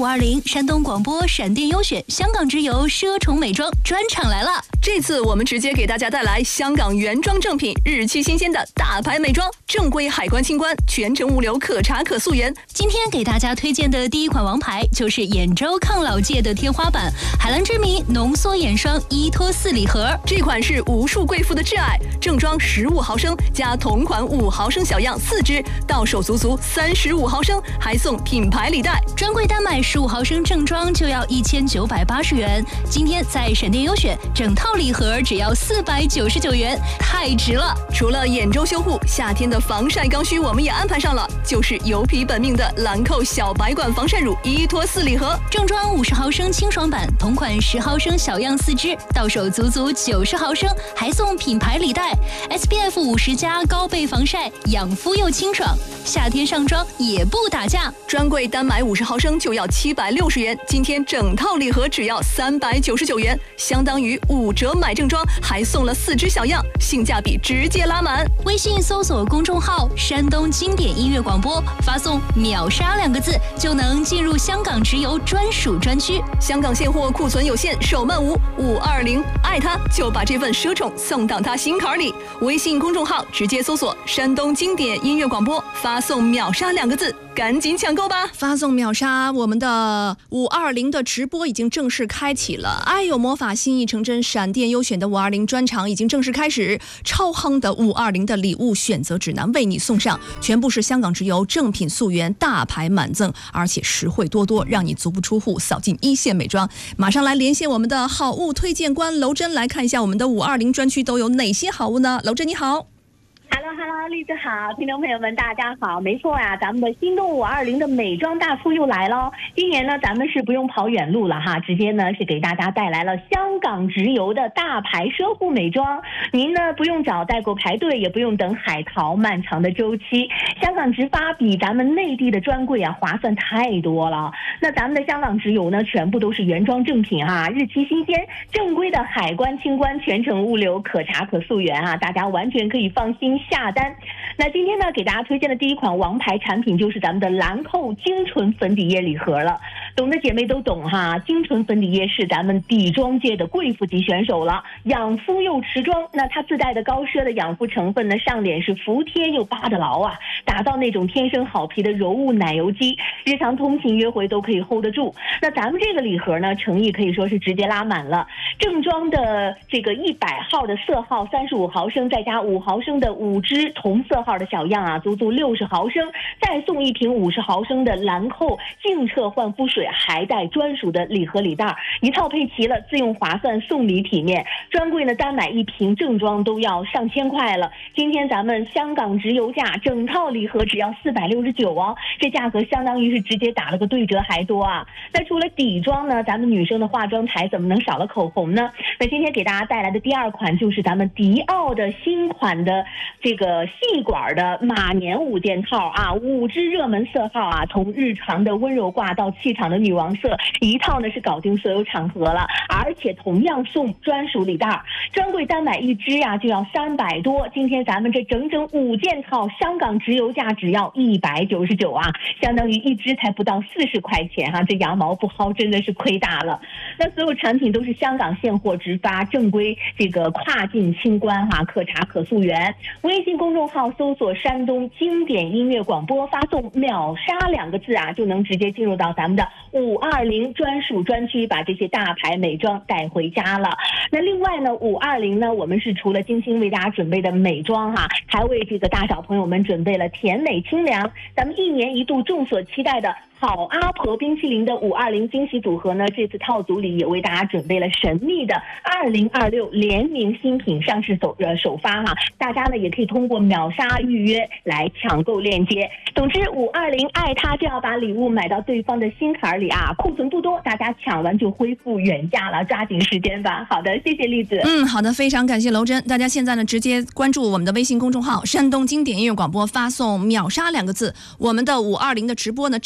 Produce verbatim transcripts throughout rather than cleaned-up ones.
五二零山东广播闪电优选香港直邮奢宠美妆专场来了。 这次我们直接给大家带来香港原装正品，日期新鲜的大牌美妆，正规海关清关，全程物流可查可溯源。 今天给大家推荐的第一款王牌就是眼周抗老界的天花板海蓝之谜浓缩眼霜依托四礼盒， 这款是无数贵妇的挚爱，正装十五毫升加同款五毫升小样四支，到手足足三十五毫升，还送品牌礼袋。 专柜单买十五毫升正装就要一千九百八十元，今天在闪电优选整套礼盒只要四百九十九元，太值了！ 除了眼周修护，夏天的防晒刚需我们也安排上了，就是油皮本命的兰蔻小白管防晒乳依托四礼盒， 正装五十毫升清爽版，同款十毫升小样四支，到手足足九十毫升，还送品牌礼袋 ，S P F 五十加高倍防晒，养肤又清爽，夏天上妆也不打架。 专柜单买五十毫升就要七百六十元，今天整套礼盒只要三百九十九元，相当于五折买正装，还送了四支小样，性价比直接拉满。 微信搜索公众号山东经典音乐广播，发送秒杀两个字就能进入香港直邮专属专区。 香港现货库存有限，手慢无，五二零爱他就把这份奢宠送到他心坎里。微信公众号直接搜索山东经典音乐广播，发送秒杀两个字，赶紧抢购吧！ 发送秒杀，我们的五二零的直播已经正式开启了。爱有魔法，心意成真，闪电优选的五二零专场已经正式开始。超夯的五二零的礼物选择指南为你送上，全部是香港直邮正品溯源，大牌满赠，而且实惠多多，让你足不出户扫进一线美妆。马上来连线我们的好物推荐官娄真，来看一下我们的五二零专区都有哪些好物呢？娄真你好。 Hello Hello， 栗子好，听众朋友们大家好。没错呀、啊，咱们的心动五二零的美妆大促又来了。今年呢，咱们是不用跑远路了哈，直接呢是给大家带来了香港直邮的大牌奢护美妆。您呢不用找代购排队，也不用等海淘漫长的周期，香港直发比咱们内地的专柜啊划算太多了。那咱们的香港直邮呢，全部都是原装正品哈、啊，日期新鲜，正规的海关清关，全程物流可查可溯源啊，大家完全可以放心下单。那今天呢，给大家推荐的第一款王牌产品就是咱们的兰蔻精纯粉底液礼盒了。懂的姐妹都懂哈，精纯粉底液是咱们底妆界的贵妇级选手了，养肤又持妆。那它自带的高奢的养肤成分呢，上脸是服帖又扒得牢啊，打造那种天生好皮的柔雾奶油肌，日常通勤约会都可以 hold 得住。那咱们这个礼盒呢，诚意可以说是直接拉满了，正装的这个一百号的色号三十五毫升，再加五毫升的五支同色号的小样啊，足足六十毫升，再送一瓶五十毫升的兰蔻净澈焕肤水，还带专属的礼盒礼袋，一套配齐了，自用划算，送礼体面。专柜呢单买一瓶正装都要上千块了，今天咱们香港直邮价整套礼盒只要四百六十九哦，这价格相当于是直接打了个对折还多啊。那除了底妆呢，咱们女生的化妆台怎么能少了口红呢？那今天给大家带来的第二款就是咱们迪奥的新款的这个细管的马年五件套啊，五支热门色号啊，从日常的温柔挂到气场的女王色，一套呢是搞定所有场合了，而且同样送专属礼袋，专柜单买一支呀、啊、就要三百多，今天咱们这整整五件套，香港直邮价只要一百九十九啊，相当于一支才不到四十块钱哈、啊，这羊毛不薅真的是亏大了。那所有产品都是香港现货直发，正规这个跨境清关哈、啊，可查可溯源。微信公众号搜索山东经典音乐广播，发送秒杀两个字啊，就能直接进入到咱们的五二零专属专区，把这些大牌美妆带回家了。那另外呢，五二零呢，我们是除了精心为大家准备的美妆哈、啊，还为这个大小朋友们准备了甜美清凉，咱们一年一度众所期待的好阿婆冰淇淋的五二零惊喜组合呢，这次套组里也为大家准备了神秘的二零二六联名新品上市首呃首发哈，大家呢也可以通过秒杀预约来抢购链接。总之，五二零爱他就要把礼物买到对方的心坎里啊，库存不多，大家抢完就恢复原价了，抓紧时间吧。好的，谢谢栗子。 嗯，好的，非常感谢娄真。大家现在呢直接关注我们的微信公众号山东经典音乐广播，发送秒杀两个字，我们的五二零的直播呢正在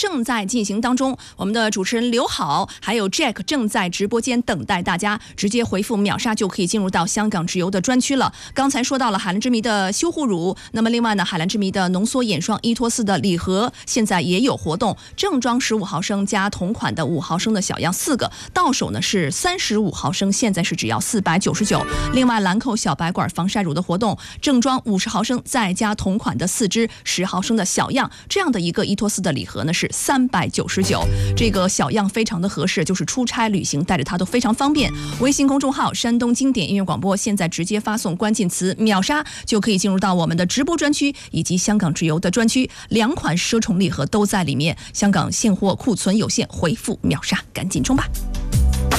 在进行当中，我们的主持人刘好还有 Jack 正在直播间等待大家，直接回复秒杀就可以进入到香港直邮的专区了。刚才说到了海蓝之谜的修护乳，那么另外呢，海蓝之谜的浓缩眼霜伊托斯的礼盒现在也有活动，正装十五毫升加同款的五毫升的小样四个，到手呢是三十五毫升，现在是只要四百九十九。另外兰蔻小白管防晒乳的活动，正装五十毫升再加同款的四支十毫升的小样，这样的一个伊托斯的礼盒呢是三百九十九。这个小样非常的合适，就是出差旅行带着它都非常方便。微信公众号山东经典音乐广播，现在直接发送关键词秒杀就可以进入到我们的直播专区以及香港直邮的专区，两款奢宠礼盒都在里面。香港现货库存有限，回复秒杀赶紧冲吧。